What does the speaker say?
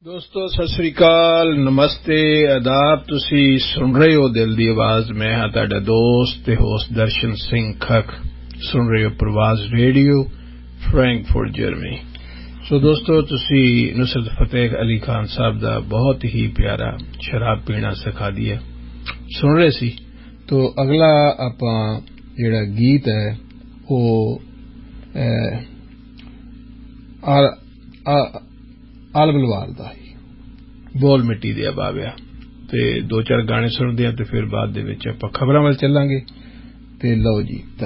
ਦੋਸਤੋ ਸਤਿ ਸ੍ਰੀ ਅਕਾਲ, ਨਮਸਤੇ, ਆਦਾਬ। ਤੁਸੀਂ ਸੁਣ ਰਹੇ ਹੋ ਦਿਲ ਦੀ ਆਵਾਜ਼। ਮੈਂ ਹਾਂ ਤੁਹਾਡਾ ਦੋਸਤ ਤੇ ਹੋਸਟ ਦਰਸ਼ਨ ਸਿੰਘ ਖੱਖ। ਸੁਣ ਰਹੇ ਹੋ ਪ੍ਰਵਾਜ਼ ਰੇਡੀਓ, ਫਰੈਂਕਫਰਟ ਜਰਮਨੀ। ਸੋ ਦੋਸਤੋ, ਤੁਸੀਂ ਨੁਸਰਤ ਫਤਿਹ ਅਲੀ ਖਾਨ ਸਾਹਿਬ ਦਾ ਬਹੁਤ ਹੀ ਪਿਆਰਾ ਸ਼ਰਾਬ ਪੀਣਾ ਸਿਖਾ ਦਿਆ ਸੁਣ ਰਹੇ ਸੀ। ਤੋ ਅਗਲਾ ਆਪਾਂ ਜਿਹੜਾ ਗੀਤ ਹੈ ਉਹ ਆਲ ਬਲਵਾਰ ਦਾ ਹੀ ਬੋਲ ਮਿੱਟੀ ਦੇ ਬਾਬਿਆ। ਤੇ ਦੋ ਚਾਰ ਗਾਣੇ ਸੁਣਦੇ ਆ ਤੇ ਫਿਰ ਬਾਅਦ ਦੇ ਵਿੱਚ ਆਪਾਂ ਖਬਰਾਂ ਵੱਲ ਚੱਲਾਂਗੇ। ਤੇ ਲਓ ਜੀ।